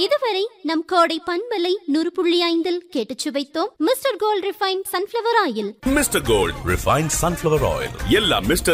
இதுவரை நம் கோடை பண்பலை 100.5 கேட்டுச் சுவைத்தோம் mister gold refined sunflower oil. Mister gold refined sunflower oil எல்லா மிஸ்டர்